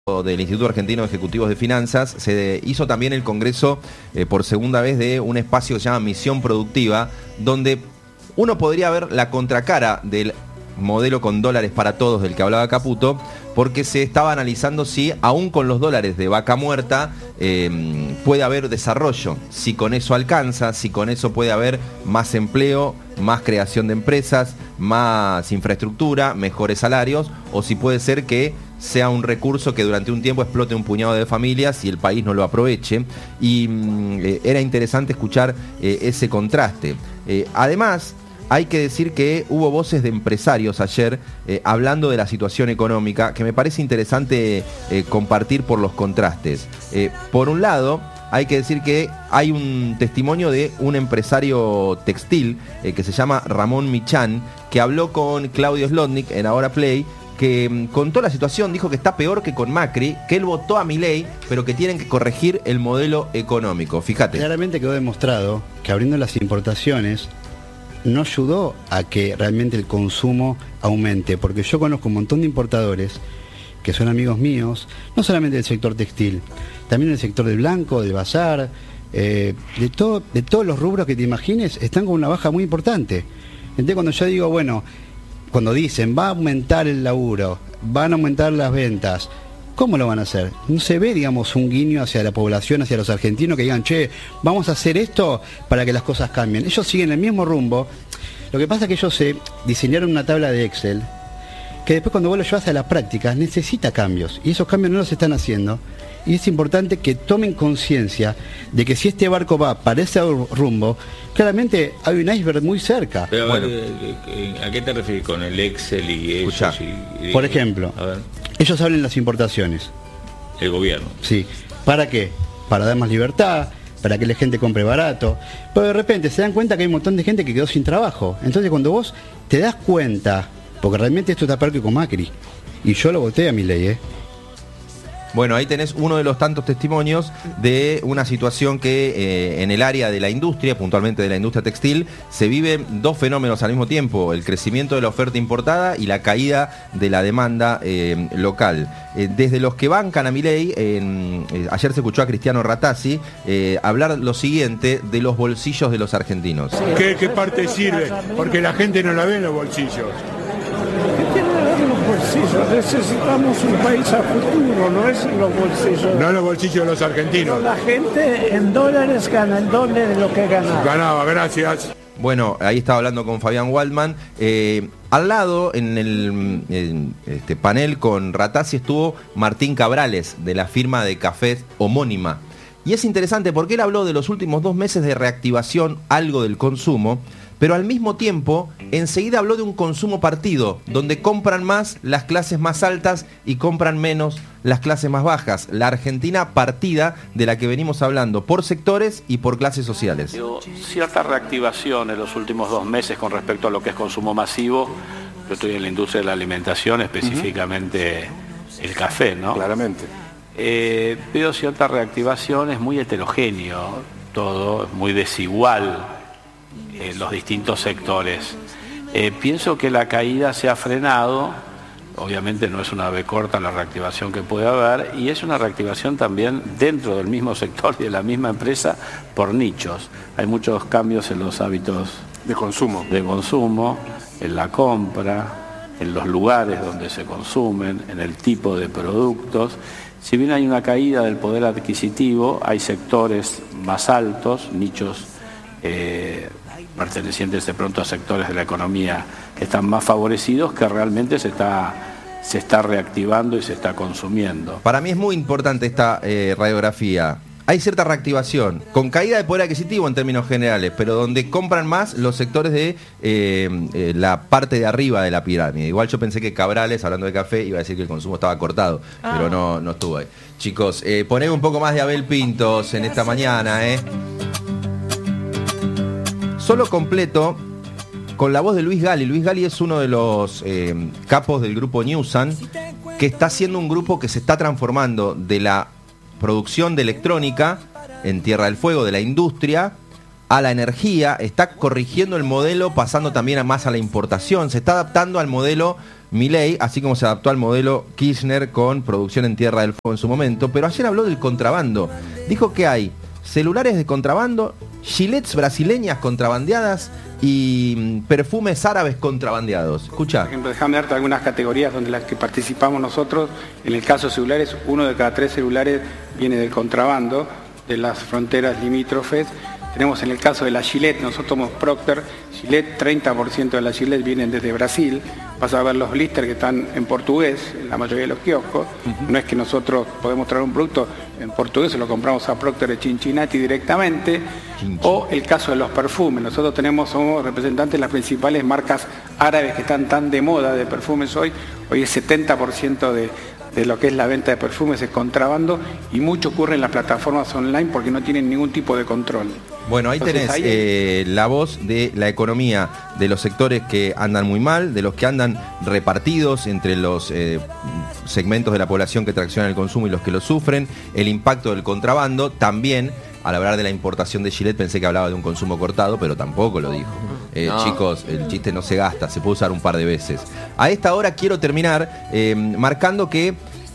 del Instituto Argentino de Ejecutivos de Finanzas, se hizo también el congreso por segunda vez de un espacio que se llama Misión Productiva, donde uno podría ver la contracara del modelo con dólares para todos del que hablaba Caputo, porque se estaba analizando si aún con los dólares de vaca muerta puede haber desarrollo, si con eso alcanza, si con eso puede haber más empleo, más creación de empresas, más infraestructura, mejores salarios, o si puede ser que sea un recurso que durante un tiempo explote un puñado de familias y el país no lo aproveche. Y era interesante escuchar ese contraste. Además, hay que decir que hubo voces de empresarios ayer hablando de la situación económica, que me parece interesante compartir por los contrastes. Por un lado, hay que decir que hay un testimonio de un empresario textil que se llama Ramón Michán, que habló con Claudio Slotnick en Ahora Play, que contó la situación, dijo que está peor que con Macri, que él votó a Milei, pero que tienen que corregir el modelo económico. Fíjate. Claramente quedó demostrado que abriendo las importaciones no ayudó a que realmente el consumo aumente, porque yo conozco un montón de importadores que son amigos míos, no solamente del sector textil, también del sector del blanco, del bazar, de todos los rubros que te imagines, están con una baja muy importante. Entonces cuando yo digo, bueno, cuando dicen va a aumentar el laburo, van a aumentar las ventas, ¿cómo lo van a hacer? No se ve, digamos, un guiño hacia la población, hacia los argentinos que digan, che, vamos a hacer esto para que las cosas cambien. Ellos siguen el mismo rumbo. Lo que pasa es que ellos se diseñaron una tabla de Excel que después cuando vos lo llevas a las prácticas necesita cambios, y esos cambios no los están haciendo. Y es importante que tomen conciencia de que si este barco va para ese rumbo, claramente hay un iceberg muy cerca. Pero, bueno, ¿a qué te refieres con el Excel y eso? Por ejemplo, ellos hablan de las importaciones. El gobierno. Sí. ¿Para qué? Para dar más libertad, para que la gente compre barato. Pero de repente se dan cuenta que hay un montón de gente que quedó sin trabajo. Entonces cuando vos te das cuenta, porque realmente esto está peor que con Macri, y yo lo voté a Milei, Bueno, ahí tenés uno de los tantos testimonios de una situación que en el área de la industria, puntualmente de la industria textil, se viven dos fenómenos al mismo tiempo: el crecimiento de la oferta importada y la caída de la demanda local. Desde los que bancan a Milei, ayer se escuchó a Cristiano Ratazzi hablar lo siguiente de los bolsillos de los argentinos. ¿Qué parte sirve? Porque la gente no la ve en los bolsillos. Necesitamos un país a futuro, no es en los bolsillos. No en los bolsillos de los argentinos. La gente en dólares gana el doble de lo que ganaba. Ganaba, gracias. Bueno, ahí estaba hablando con Fabián Waldman. Al lado, en el panel con Ratazzi, estuvo Martín Cabrales, de la firma de cafés homónima. Y es interesante porque él habló de los últimos 2 meses de reactivación, algo del consumo, pero al mismo tiempo enseguida habló de un consumo partido, donde compran más las clases más altas y compran menos las clases más bajas. La Argentina partida de la que venimos hablando, por sectores y por clases sociales. Cierta reactivación en los últimos 2 meses con respecto a lo que es consumo masivo. Yo estoy en la industria de la alimentación, específicamente el café, ¿no? Claramente. Veo cierta reactivación, es muy heterogéneo todo, es muy desigual en los distintos sectores. Pienso que la caída se ha frenado, obviamente no es una B corta la reactivación que puede haber, y es una reactivación también dentro del mismo sector y de la misma empresa por nichos. Hay muchos cambios en los hábitos de consumo, en la compra, en los lugares donde se consumen, en el tipo de productos. Si bien hay una caída del poder adquisitivo, hay sectores más altos, nichos pertenecientes de pronto a sectores de la economía que están más favorecidos, que realmente se está reactivando y se está consumiendo. Para mí es muy importante esta radiografía. Hay cierta reactivación, con caída de poder adquisitivo en términos generales, pero donde compran más los sectores de la parte de arriba de la pirámide. Igual yo pensé que Cabrales, hablando de café, iba a decir que el consumo estaba cortado, pero no estuvo ahí. Chicos, poned un poco más de Abel Pintos en esta mañana, Solo completo con la voz de Luis Gali. Luis Gali es uno de los capos del grupo Newsan, que está haciendo un grupo que se está transformando de la producción de electrónica en Tierra del Fuego, de la industria, a la energía. Está corrigiendo el modelo, pasando también más a la importación. Se está adaptando al modelo Milei, así como se adaptó al modelo Kirchner con producción en Tierra del Fuego en su momento, pero ayer habló del contrabando. Dijo que hay celulares de contrabando, gilets brasileñas contrabandeadas y perfumes árabes contrabandeados. Escucha. Por ejemplo, déjame darte algunas categorías donde las que participamos nosotros. En el caso de celulares, 1 de cada 3 celulares viene del contrabando, de las fronteras limítrofes. Tenemos en el caso de la Gillette, nosotros somos Procter, Gillette, 30% de la Gillette vienen desde Brasil. Vas a ver los blisters que están en portugués, en la mayoría de los kioscos. No es que nosotros podemos traer un producto en portugués, se lo compramos a Procter de Cincinnati directamente. O el caso de los perfumes, nosotros somos representantes de las principales marcas árabes que están tan de moda de perfumes hoy. Hoy el 70% de lo que es la venta de perfumes es contrabando y mucho ocurre en las plataformas online porque no tienen ningún tipo de control. Bueno, ahí tenés la voz de la economía de los sectores que andan muy mal, de los que andan repartidos entre los segmentos de la población que traccionan el consumo y los que lo sufren, el impacto del contrabando. También, al hablar de la importación de Gillette, pensé que hablaba de un consumo cortado, pero tampoco lo dijo. No. Chicos, el chiste no se gasta, se puede usar un par de veces. A esta hora quiero terminar marcando que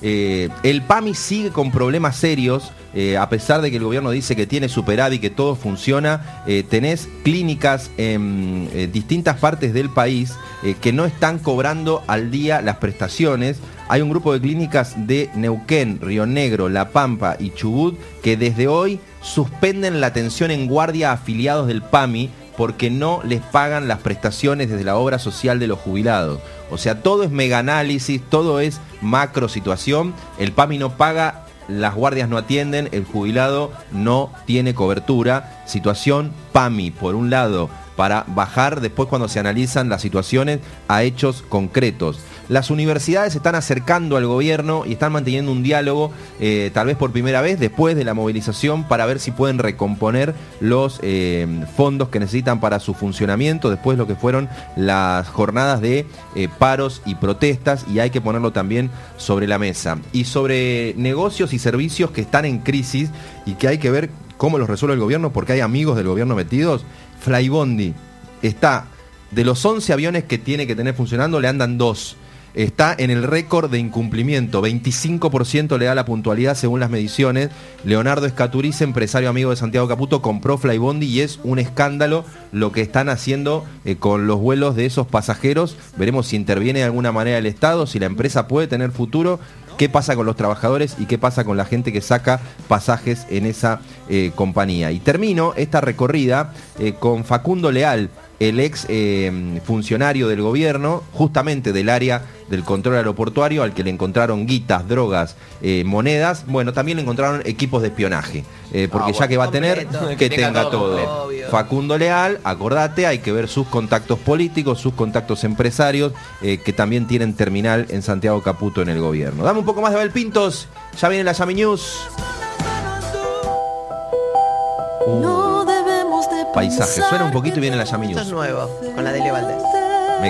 el PAMI sigue con problemas serios. A pesar de que el gobierno dice que tiene superávit, que todo funciona, tenés clínicas en distintas partes del país que no están cobrando al día las prestaciones. Hay un grupo de clínicas de Neuquén, Río Negro, La Pampa y Chubut que desde hoy suspenden la atención en guardia a afiliados del PAMI porque no les pagan las prestaciones desde la obra social de los jubilados. O sea, todo es mega análisis, todo es macro situación. El PAMI no paga, las guardias no atienden, el jubilado no tiene cobertura. Situación PAMI, por un lado, para bajar después cuando se analizan las situaciones a hechos concretos. Las universidades se están acercando al gobierno y están manteniendo un diálogo, tal vez por primera vez, después de la movilización, para ver si pueden recomponer los fondos que necesitan para su funcionamiento, después de lo que fueron las jornadas de paros y protestas, y hay que ponerlo también sobre la mesa. Y sobre negocios y servicios que están en crisis y que hay que ver cómo los resuelve el gobierno, porque hay amigos del gobierno metidos. Flybondi está, de los 11 aviones que tiene que tener funcionando, le andan 2. Está en el récord de incumplimiento, 25% le da la puntualidad según las mediciones. Leonardo Escaturice, empresario amigo de Santiago Caputo, compró Flybondi y es un escándalo lo que están haciendo con los vuelos de esos pasajeros. Veremos si interviene de alguna manera el Estado, si la empresa puede tener futuro, qué pasa con los trabajadores y qué pasa con la gente que saca pasajes en esa compañía. Y termino esta recorrida con Facundo Leal, el ex funcionario del gobierno, justamente del área del control aeroportuario, al que le encontraron guitas, drogas, monedas. Bueno, también le encontraron equipos de espionaje, porque ya que va a tener, que tenga todo. Facundo Leal, acordate, hay que ver sus contactos políticos, sus contactos empresarios, que también tienen terminal en Santiago Caputo en el gobierno. Dame un poco más de Abel Pintos, ya viene la Yami News. No debemos de Paisaje, suena un poquito y viene la Yami News. Esto es nuevo, con la Dele Valdés.